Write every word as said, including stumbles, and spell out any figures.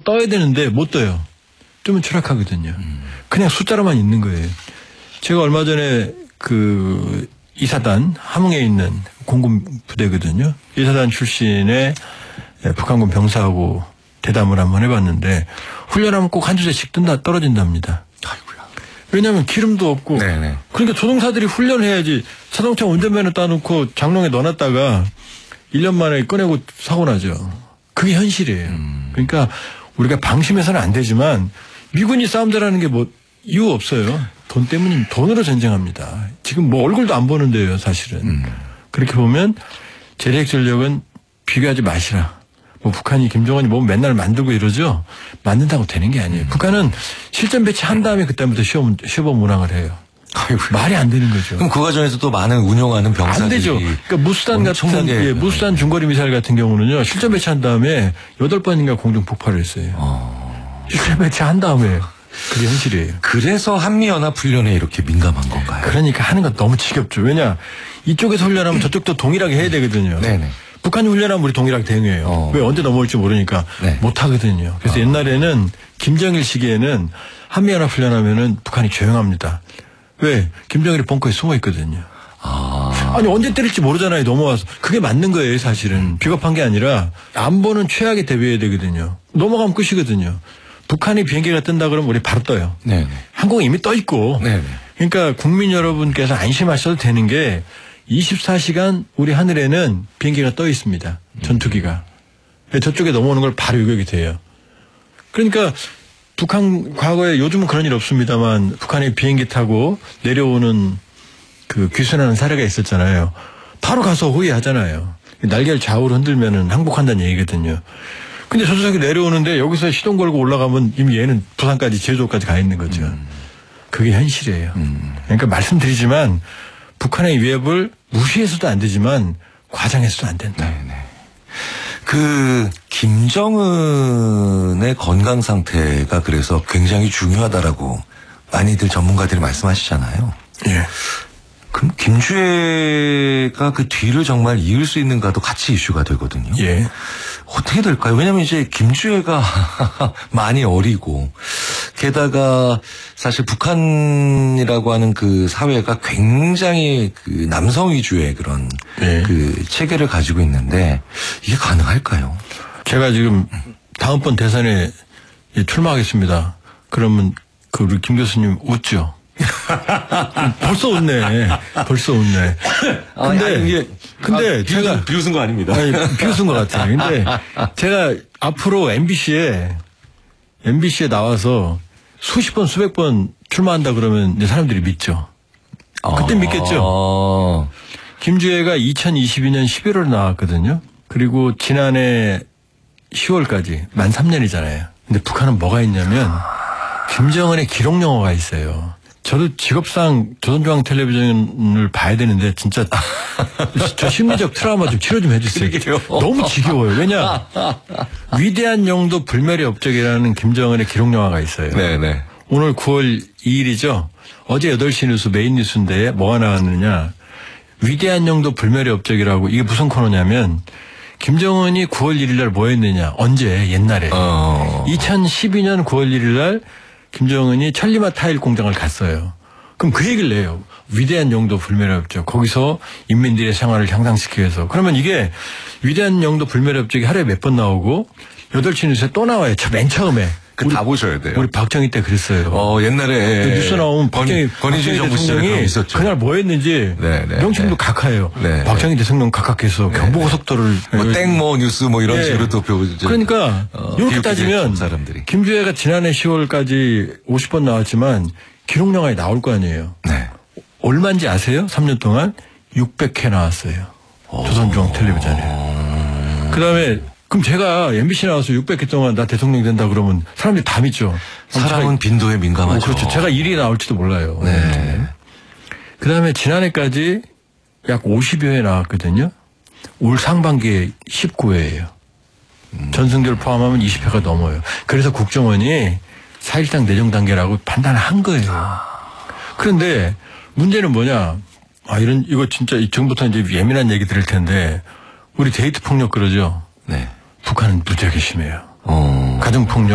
떠야 되는데 못 떠요. 좀 추락하거든요. 음. 그냥 숫자로만 있는 거예요. 제가 얼마 전에 그 이사단 함흥에 있는 공군 부대거든요. 이사단 출신의 북한군 병사하고 대담을 한번 해봤는데 훈련하면 꼭 한 주제씩 뜬다 떨어진답니다. 아이고야. 왜냐하면 기름도 없고. 네네. 그러니까 조종사들이 훈련해야지. 자동차 운전면허 따놓고 장롱에 넣어놨다가 일 년 만에 꺼내고 사고 나죠. 그게 현실이에요. 음. 그러니까 우리가 방심해서는 안 되지만 미군이 싸움 잘하는 게 뭐 이유 없어요. 돈 때문에 돈으로 전쟁합니다. 지금 뭐 얼굴도 안 보는데요, 사실은. 음. 그렇게 보면 재래식 전력은 비교하지 마시라. 뭐 북한이 김정은이 뭐 맨날 만들고 이러죠. 만든다고 되는 게 아니에요. 음. 북한은 실전 배치한 다음에 그때부터 시험 시범 운항을 해요. 아이고. 말이 안 되는 거죠. 그럼 그 과정에서 또 많은 운용하는 병사들이 안 되죠. 그러니까 무수단 같은 예, 무수단 중거리 미사일 같은 경우는요. 실전 배치한 다음에 여덟 번인가 공중 폭발을 했어요. 어. 실전 배치한 다음에. 그게 현실이에요. 그래서 한미연합훈련에 이렇게 민감한 건가요? 그러니까 하는 건 너무 지겹죠. 왜냐 이쪽에서 훈련하면 저쪽도 동일하게 해야 되거든요. 네네. 북한이 훈련하면 우리 동일하게 대응해요. 어. 왜 언제 넘어올지 모르니까 네. 못하거든요. 그래서 어. 옛날에는 김정일 시기에는 한미연합훈련하면은 북한이 조용합니다. 왜? 김정일이 벙커에 숨어 있거든요. 아. 아니 언제 때릴지 모르잖아요. 넘어와서. 그게 맞는 거예요. 사실은. 비겁한 게 아니라 안보는 최악에 대비해야 되거든요. 넘어가면 끝이거든요. 북한이 비행기가 뜬다 그러면 우리 바로 떠요. 네네. 한국은 이미 떠 있고. 네네. 그러니까 국민 여러분께서 안심하셔도 되는 게 이십사 시간 우리 하늘에는 비행기가 떠 있습니다. 전투기가. 저쪽에 넘어오는 걸 바로 요격이 돼요. 그러니까 북한 과거에 요즘은 그런 일 없습니다만 북한이 비행기 타고 내려오는 그 귀순하는 사례가 있었잖아요. 바로 가서 호위하잖아요. 날개를 좌우로 흔들면은 항복한다는 얘기거든요. 근데 저쪽에 내려오는데 여기서 시동 걸고 올라가면 이미 얘는 부산까지 제주도까지 가 있는 거죠. 음. 그게 현실이에요. 음. 그러니까 말씀드리지만 북한의 위협을 무시해서도 안 되지만 과장해서도 안 된다. 네네. 그 김정은의 건강 상태가 그래서 굉장히 중요하다라고 많이들 전문가들이 말씀하시잖아요. 예. 그럼 김주애가 그 뒤를 정말 이을 수 있는가도 같이 이슈가 되거든요. 예. 어떻게 될까요? 왜냐하면 이제 김주애가 많이 어리고 게다가 사실 북한이라고 하는 그 사회가 굉장히 그 남성 위주의 그런 예. 그 체계를 가지고 있는데 이게 가능할까요? 제가 지금 다음번 대선에 출마하겠습니다. 그러면 그 우리 김 교수님 웃죠? 벌써 웃네. 벌써 웃네. 근데, 아니, 이게, 근데 아, 비웃은, 제가. 비웃은 거 아닙니다. 아니, 비웃은 것 같아요. 근데 제가 앞으로 엠비씨에, 엠비씨에 나와서 수십 번, 수백 번 출마한다 그러면 이제 사람들이 믿죠. 그때 아. 믿겠죠. 김주애가 이천이십이 년 십일월에 나왔거든요. 그리고 지난해 시월까지 만 삼 년이잖아요. 근데 북한은 뭐가 있냐면 김정은의 기록 영화가 있어요. 저도 직업상 조선중앙텔레비전을 봐야 되는데 진짜 저 심리적 트라우마 좀 치료 좀 해주세요. 너무 지겨워요. 왜냐 위대한 영도 불멸의 업적이라는 김정은의 기록 영화가 있어요. 네네. 오늘 구월 이일이죠. 어제 여덟 시 뉴스 메인 뉴스인데 뭐가 나왔느냐. 위대한 영도 불멸의 업적이라고 이게 무슨 코너냐면 김정은이 구월 일일 날 뭐 했느냐. 언제 옛날에. 어. 이천십이 년 구월 일일 날 김정은이 천리마 타일 공장을 갔어요. 그럼 그 얘기를 내요. 위대한 영도 불멸의 업적. 거기서 인민들의 생활을 향상시키기 위해서. 그러면 이게 위대한 영도 불멸의 업적이 하루에 몇 번 나오고 여덟 시 뉴스에 또 나와요. 맨 처음에. 그 다 보셔야 돼요. 우리 박정희 때 그랬어요. 어, 옛날에. 그 뉴스 나오면 박정희, 권위주의 정부 시절에 있었죠. 그날 뭐 했는지. 네네. 명칭도 네. 각하해요. 네. 박정희 대통령 각하께서 네. 경부고속도로를. 뭐 땡 뭐 뉴스 뭐 이런 네. 식으로 또 표. 그러니까 어, 이렇게 따지면 사람들이. 김주애가 지난해 시월까지 오십 번 나왔지만 기록 영화에 나올 거 아니에요. 네. 얼마인지 아세요? 삼 년 동안 육백 회 나왔어요. 조선중앙텔레비전에. 그다음에 그럼 제가 엠비씨 나와서 육백 회 동안 나 대통령 된다 그러면 사람들이 다 믿죠. 사람은 빈도에 민감하죠. 어, 그렇죠. 제가 일 위 나올지도 몰라요. 네. 네. 그다음에 지난해까지 약 오십여 회 나왔거든요. 올 상반기에 십구 회예요. 음. 전승절 포함하면 이십 회가 넘어요. 그래서 국정원이 사 일당 내정 단계라고 판단을 한 거예요. 아. 그런데 문제는 뭐냐. 아, 이런, 이거 진짜 지금부터 이제 예민한 얘기 드릴 텐데 우리 데이트 폭력 그러죠. 네. 북한은 무지하게 심해요. 어. 가정폭력.